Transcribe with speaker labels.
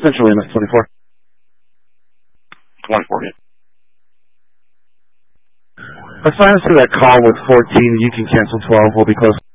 Speaker 1: Central EMS 24.
Speaker 2: 24.
Speaker 1: Assign us to that call with 14. You can cancel 12. We'll be close.